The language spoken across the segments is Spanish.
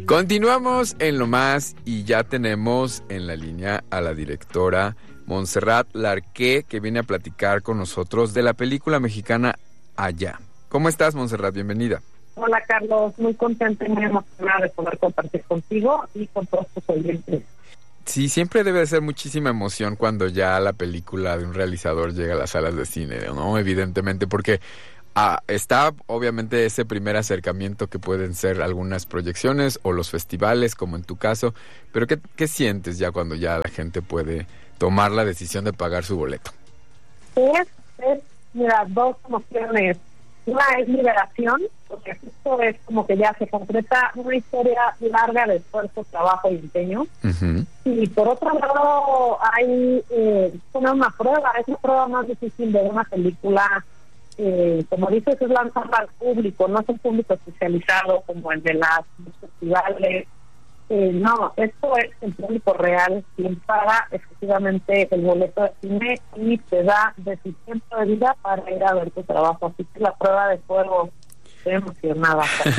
Continuamos en Lo Más y ya tenemos en la línea a la directora Montserrat Larqué, que viene a platicar con nosotros de la película mexicana Allá. ¿Cómo estás, Montserrat? Bienvenida. Hola, Carlos. Muy contenta y muy emocionada de poder compartir contigo y con todos tus oyentes. Sí, siempre debe de ser muchísima emoción cuando ya la película de un realizador llega a las salas de cine, ¿no? Evidentemente, porque está obviamente ese primer acercamiento que pueden ser algunas proyecciones o los festivales, como en tu caso, pero ¿qué sientes ya cuando ya la gente puede tomar la decisión de pagar su boleto? Mira, dos emociones. Una es liberación, porque esto es como que ya se concreta una historia larga de esfuerzo, trabajo y empeño. Uh-huh. Y por otro lado, hay una prueba, es la prueba más difícil de una película. Como dices, es lanzarla al público, no es un público especializado como el de los festivales. No, esto es el público real quien paga efectivamente el boleto de cine y te da de su tiempo de vida para ir a ver tu trabajo. Así que la prueba de fuego, estoy emocionada.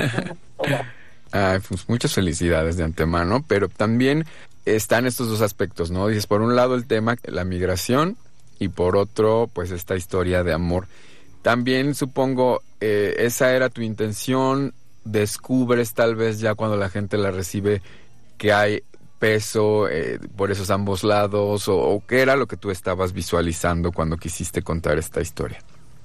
Pues muchas felicidades de antemano, pero también están estos dos aspectos, ¿no? Dices, por un lado el tema, la migración, y por otro, pues esta historia de amor. También supongo, esa era tu intención. Descubres tal vez ya cuando la gente la recibe que hay peso por esos ambos lados, o qué era lo que tú estabas visualizando cuando quisiste contar esta historia.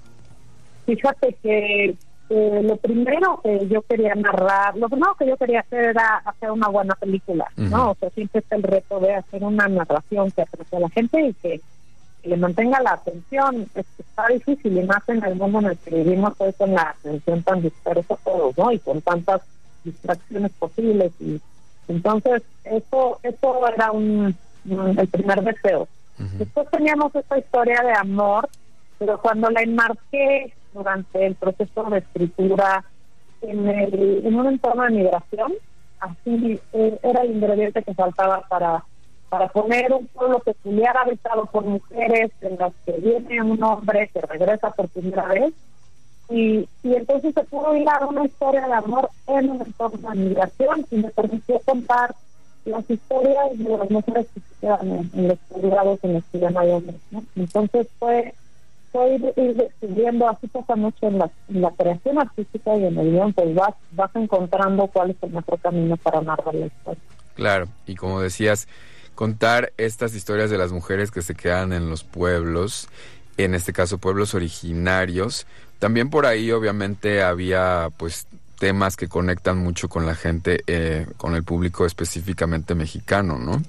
Fíjate que lo primero que yo quería narrar, lo primero que yo quería hacer era hacer una buena película, ¿no? Uh-huh. O sea, siempre está el reto de hacer una narración que aprecie a la gente y que le mantenga la atención. Está difícil, y más en el mundo en el que vivimos hoy, con la atención tan dispersa todos, ¿no? Y con tantas distracciones posibles. Y entonces eso era el primer deseo. Uh-huh. Después teníamos esta historia de amor, pero cuando la enmarqué durante el proceso de escritura en un entorno de migración, así era el ingrediente que faltaba para poner un pueblo peculiar habitado por mujeres, en las que viene un hombre que regresa por primera vez, y entonces se pudo hilar una historia de amor en un entorno de migración, y me permitió contar las historias de las mujeres que se quedan en los poblados en los que ya no hay hombres, ¿no? Entonces fue ir descubriendo. Así pasa mucho en la creación artística y en el guión, pues vas encontrando cuál es el mejor camino para narrar la historia. Claro, y como decías, contar estas historias de las mujeres que se quedan en los pueblos, en este caso pueblos originarios. También por ahí obviamente había pues temas que conectan mucho con la gente, con el público específicamente mexicano, ¿no?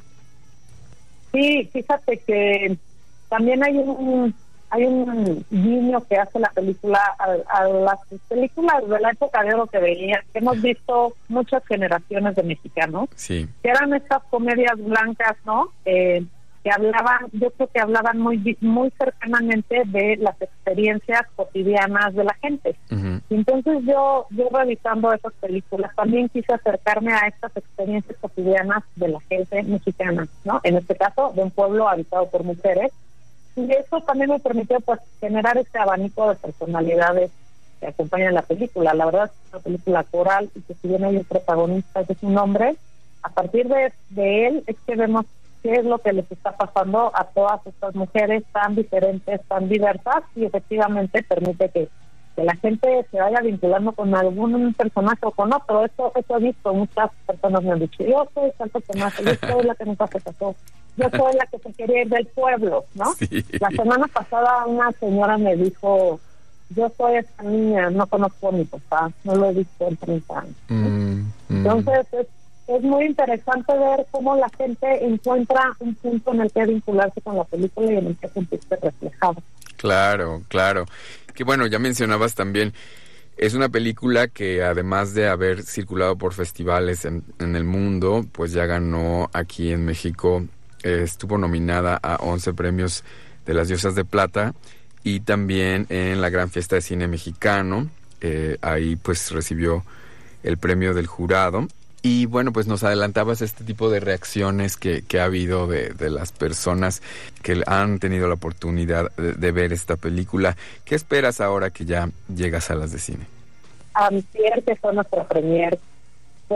Sí, fíjate que también hay un guiño que hace la película a las películas de la época de oro que hemos visto muchas generaciones de mexicanos, sí, que eran estas comedias blancas, ¿no? Que hablaban, yo creo que hablaban muy cercanamente de las experiencias cotidianas de la gente. Uh-huh. Entonces yo revisando esas películas también quise acercarme a estas experiencias cotidianas de la gente mexicana, ¿no? En este caso, de un pueblo habitado por mujeres. Y eso también me permitió pues generar este abanico de personalidades que acompañan la película. La verdad es una película coral, y que si bien hay un protagonista que es un hombre, a partir de él es que vemos qué es lo que les está pasando a todas estas mujeres tan diferentes, tan diversas, y efectivamente permite que la gente se vaya vinculando con algún personaje o con otro. Eso he visto, muchas personas me han dicho, yo soy tal personaje, yo soy la que nunca se casó, yo soy la que se quería ir del pueblo, ¿no? Sí. La semana pasada una señora me dijo, yo soy esta niña, no conozco a mi papá, no lo he visto en 30 años. Entonces es muy interesante ver cómo la gente encuentra un punto en el que vincularse con la película y en el que sentirse reflejado. Claro. Que bueno, ya mencionabas también, es una película que además de haber circulado por festivales en el mundo, pues ya ganó aquí en México, estuvo nominada a 11 premios de las Diosas de Plata, y también en la Gran Fiesta de Cine Mexicano, ahí pues recibió el premio del jurado. Y bueno, pues nos adelantabas este tipo de reacciones que ha habido de las personas que han tenido la oportunidad de ver esta película. ¿Qué esperas ahora que ya llegas a salas de cine? Antier, que fue nuestra premier, pues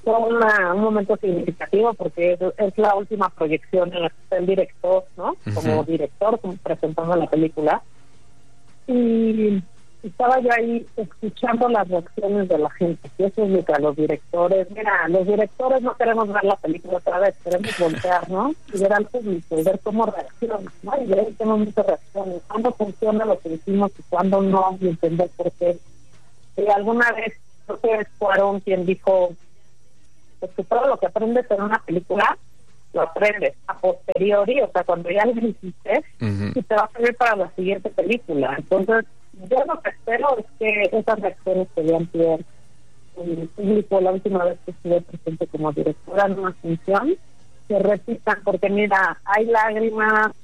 fue un momento significativo porque es la última proyección en la que está el director, ¿no? Como director, como presentando la película. Y estaba yo ahí escuchando las reacciones de la gente. Y eso es lo que a los directores, los directores no queremos ver la película otra vez, queremos voltear, ¿no? Y ver al público, y ver cómo reacciona, ¿no? Y ver qué momento reacciona, cuándo funciona lo que decimos y cuándo no, y entender por qué. Y alguna vez, creo que es Cuarón quien dijo, pues que todo lo que aprendes en una película, lo aprendes a posteriori, o sea, cuando ya lo hiciste, y te va a servir para la siguiente película. Entonces, yo lo que espero es que esas reacciones que vean Pierre en el público la última vez que estuve presente como directora en una función, se repitan, porque mira, hay lágrimas,